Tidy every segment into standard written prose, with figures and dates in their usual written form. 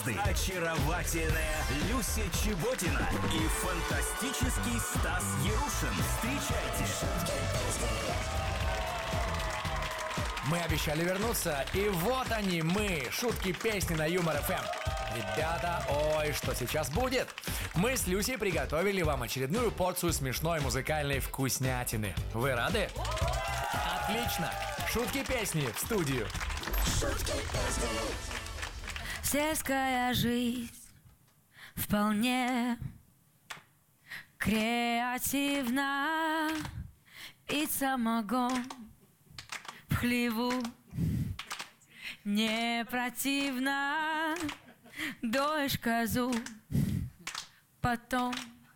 звезды, очаровательная Люся Чеботина и фантастический Стас Ярушин. Встречайте. Мы обещали вернуться, и вот они, мы, шутки, песни на Юмор ФМ. Ребята, ой, что сейчас будет? Мы с Люсей приготовили вам очередную порцию смешной музыкальной вкуснятины. Вы рады? Отлично! Шутки-песни в студию. Сельская жизнь вполне креативна. Пить самогон в хлеву не противно. Доешь козу, потом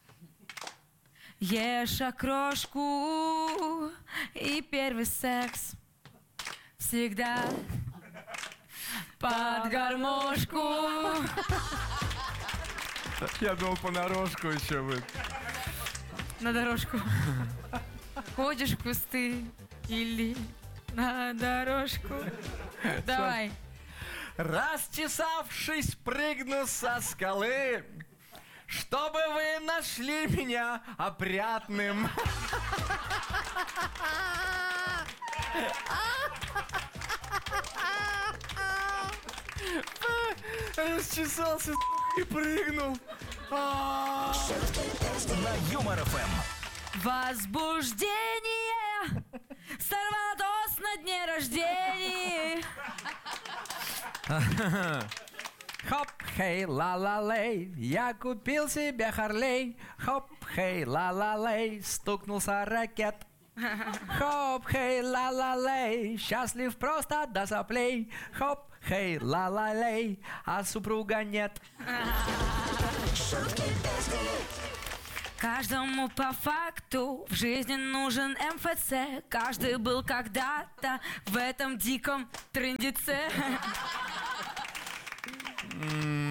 ешь окрошку. И первый секс всегда под гармошку. Я думал, понарошку еще будет. На дорожку. Ходишь в кусты или на дорожку. Давай. Расчесавшись, прыгну со скалы, чтобы вы нашли меня опрятным. Расчесался и прыгнул. На Юмор ФМ. Возбуждение сорвало тост на дне рождения. Хоп, хей, ла-ла-лей, я купил себе Харлей. Хоп, хей, ла-ла-лей, стукнулся ракет. Хоп, хей, ла-ла-лей, счастлив просто до соплей. Хоп, хей, ла-ла-лей, а супруга нет. Каждому по факту в жизни нужен МФЦ. Каждый был когда-то в этом диком трындеце.